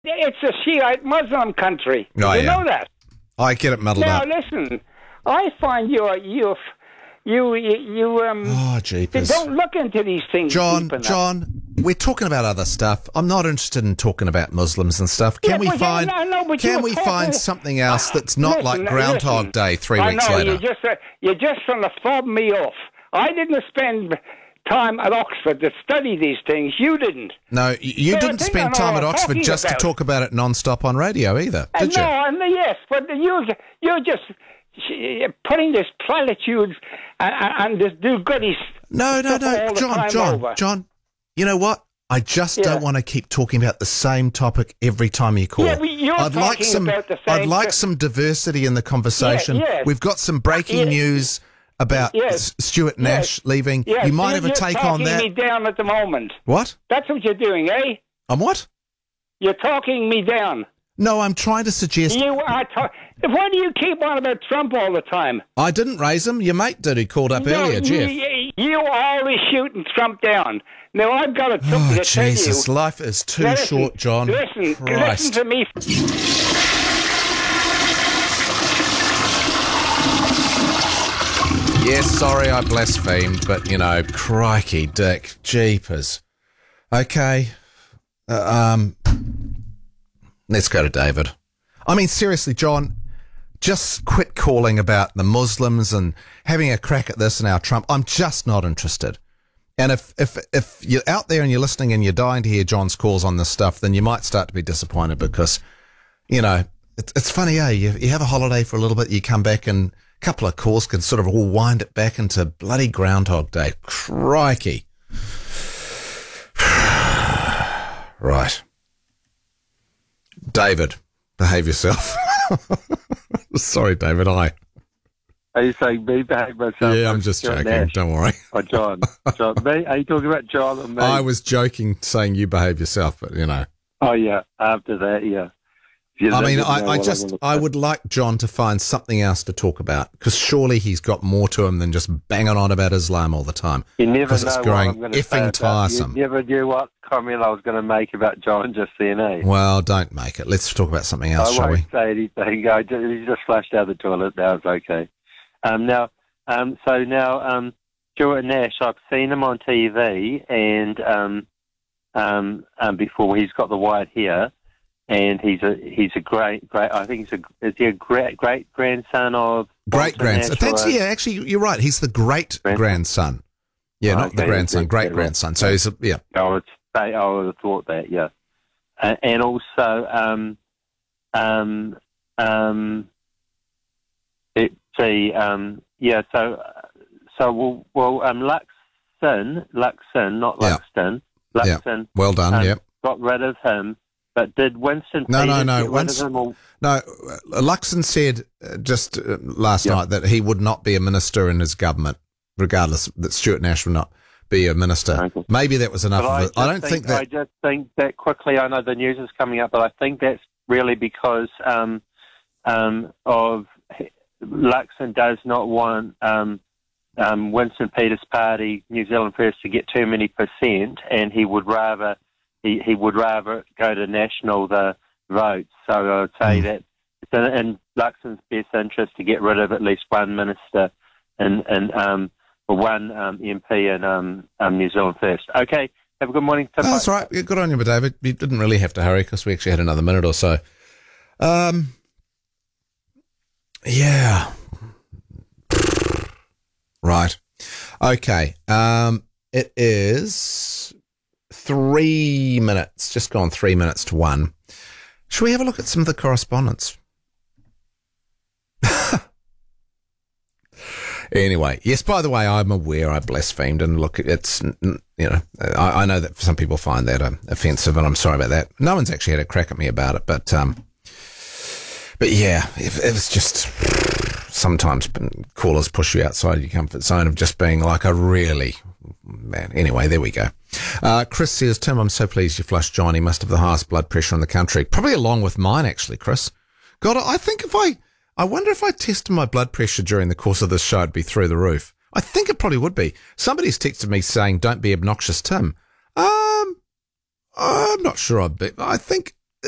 It's a Shiite Muslim country. Oh, you yeah. know that. I get it muddled Now up. listen, I find you Jeepers. don't look into these things. John, deep enough. John, we're talking about other stuff. I'm not interested in talking about Muslims and stuff. Can we find something else that's not like Groundhog Day 3 weeks later? You're just trying to fob me off. I didn't spend time at Oxford to study these things. You didn't. No, you didn't spend time at Oxford just to talk about it non-stop on radio either, did you? Yes, but you're just putting this platitudes and this do-goodies. No, John, you know what? I just don't want to keep talking about the same topic every time you call. Yeah, but I'd like some diversity in the conversation. Yeah. We've got some breaking news about Stuart Nash leaving. Yes. You might have a take on that. You're talking me down at the moment. What? That's what you're doing, eh? I'm what? You're talking me down. No, I'm trying to suggest... Why do you keep on about Trump all the time? I didn't raise him. Your mate did, who called up earlier, Jeff. You always shooting Trump down. Now, I've got something to tell you. Jesus, life is too short, John. Listen to me. Yes, sorry I blasphemed, but, crikey, Dick, jeepers. Okay, let's go to David. I mean, seriously, John, just quit calling about the Muslims and having a crack at this and our Trump. I'm just not interested. And if you're out there and you're listening and you're dying to hear John's calls on this stuff, then you might start to be disappointed because, it's funny, eh? You have a holiday for a little bit, you come back and a couple of calls can sort of all wind it back into bloody Groundhog Day. Crikey. Right. David, behave yourself. Sorry, David, Are you saying me behave myself? Yeah, I'm just joking. Nash. Don't worry. Oh, John. Me? Are you talking about John or me? I was joking, saying you behave yourself, but Oh, yeah. After that, yeah. I would like John to find something else to talk about because surely he's got more to him than just banging on about Islam all the time. You never know because it's growing effing tiresome. You never knew what comment I was going to make about John just then, eh? Well, don't make it. Let's talk about something else, shall we? I won't say anything. He just flushed out the toilet. Now it's okay. Now, Stuart Nash, I've seen him on TV and before he's got the white hair. And he's a great. I think is he a great grandson of great grandson? Actually, you're right. He's the great grandson. Yeah, not the grandson, great grandson. So he's I would have thought that. Yeah, and also Luxon, not Luxton. Luxon. Yeah. Well done. Yep. Got rid of him. But did Winston No. Luxon said just last night that he would not be a minister in his government, regardless, that Stuart Nash would not be a minister. Okay. Maybe that was enough of it. I just think that quickly, I know the news is coming up, but I think that's really because of Luxon does not want Winston Peters' party, New Zealand First, to get too many percent, and he would rather... He would rather go to national the votes. So I would say that it's in Luxon's best interest to get rid of at least one minister and one MP in New Zealand First. Okay, have a good morning. That's right. Good on you, but David. You didn't really have to hurry because we actually had another minute or so. Yeah. Right. Okay. It is 3 minutes, just gone 3 minutes to 1. Should we have a look at some of the correspondence? Anyway, yes, by the way, I'm aware I blasphemed, and look, it's, I know that some people find that offensive, and I'm sorry about that. No one's actually had a crack at me about it, but yeah, it was just, sometimes callers push you outside your comfort zone of just being like a really, man. Anyway, there we go. Chris says, Tim, I'm so pleased you flushed John. He must have the highest blood pressure in the country. Probably along with mine, actually, Chris. God, I think I wonder if I tested my blood pressure during the course of this show, it'd be through the roof. I think it probably would be. Somebody's texted me saying, don't be obnoxious, Tim. I'm not sure I'd be. I think